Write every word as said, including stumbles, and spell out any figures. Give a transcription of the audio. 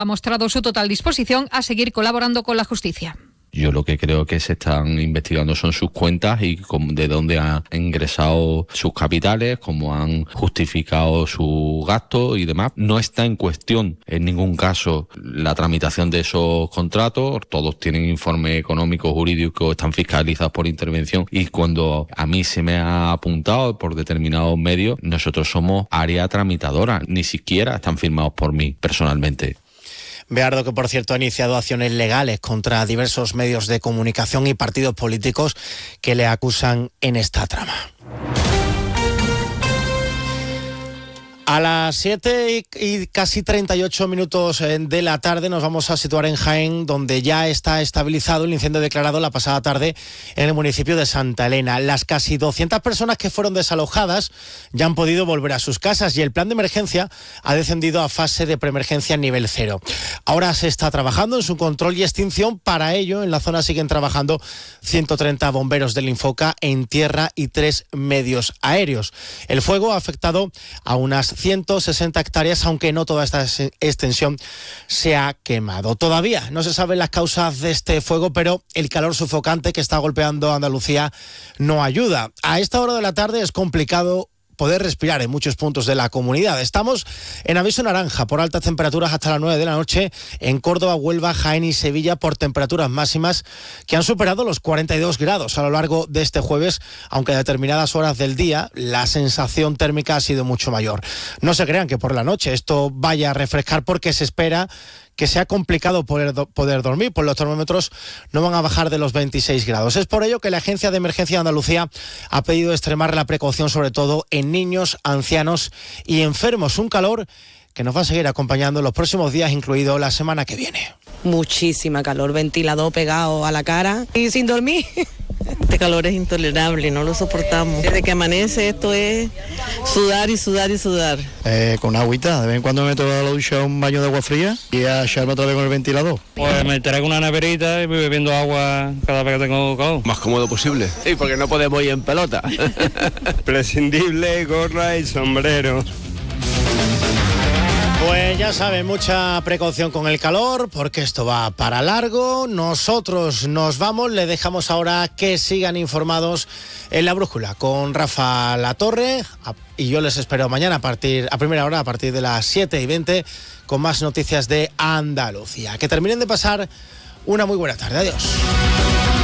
Ha mostrado su total disposición a seguir colaborando con la justicia. Yo lo que creo que se están investigando son sus cuentas y de dónde han ingresado sus capitales, cómo han justificado sus gastos y demás. No está en cuestión en ningún caso la tramitación de esos contratos. Todos tienen informes económicos, jurídicos, están fiscalizados por intervención y cuando a mí se me ha apuntado por determinados medios, nosotros somos área tramitadora, ni siquiera están firmados por mí personalmente. Beardo, que por cierto ha iniciado acciones legales contra diversos medios de comunicación y partidos políticos que le acusan en esta trama. A las siete y casi treinta y ocho minutos de la tarde nos vamos a situar en Jaén, donde ya está estabilizado el incendio declarado la pasada tarde en el municipio de Santa Elena. Las casi doscientas personas que fueron desalojadas ya han podido volver a sus casas y el plan de emergencia ha descendido a fase de preemergencia nivel cero. Ahora se está trabajando en su control y extinción. Para ello, en la zona siguen trabajando ciento treinta bomberos del Infoca en tierra y tres medios aéreos. El fuego ha afectado a unas ciento sesenta hectáreas, aunque no toda esta extensión se ha quemado. Todavía no se saben las causas de este fuego, pero el calor sofocante que está golpeando a Andalucía no ayuda. A esta hora de la tarde es complicado poder respirar en muchos puntos de la comunidad. Estamos en aviso naranja por altas temperaturas hasta las nueve de la noche en Córdoba, Huelva, Jaén y Sevilla por temperaturas máximas que han superado los cuarenta y dos grados a lo largo de este jueves, aunque a determinadas horas del día la sensación térmica ha sido mucho mayor. No se crean que por la noche esto vaya a refrescar porque se espera que sea complicado poder, poder dormir, pues los termómetros no van a bajar de los veintiséis grados. Es por ello que la Agencia de Emergencia de Andalucía ha pedido extremar la precaución, sobre todo en niños, ancianos y enfermos. Un calor que nos va a seguir acompañando en los próximos días, incluido la semana que viene. Muchísima calor, ventilador pegado a la cara y sin dormir. Este calor es intolerable, no lo soportamos. Desde que amanece esto es sudar y sudar y sudar. Eh, con agüita, de vez en cuando me tomo la ducha un baño de agua fría y a echarme otra vez con el ventilador. Pues me traigo una neverita y voy bebiendo agua cada vez que tengo calor. Más cómodo posible. Sí, porque no podemos ir en pelota. Prescindible, gorra y sombrero. Pues ya saben, mucha precaución con el calor, porque esto va para largo. Nosotros nos vamos, le dejamos ahora que sigan informados en La Brújula con Rafa Latorre, y yo les espero mañana a partir a primera hora, a partir de las siete y veinte, con más noticias de Andalucía. Que terminen de pasar una muy buena tarde. Adiós.